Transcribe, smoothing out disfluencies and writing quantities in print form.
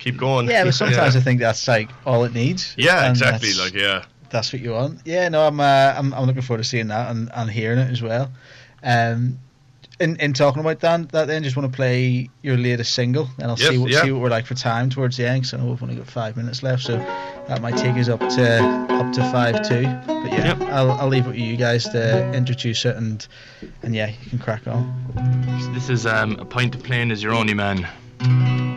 keep going. Yeah, but sometimes I think that's like all it needs. Yeah, and exactly. Like, yeah. That's what you want. Yeah, no, I'm looking forward to seeing that and hearing it as well. In talking about that, then just want to play your latest single, and I'll see what we're like for time towards the end. Because I know we've only got 5 minutes left, so that might take us up to 5:02. But yeah, I'll leave it with you guys to introduce it, and yeah, you can crack on. This is A Pint of Plain Is Your Only Man.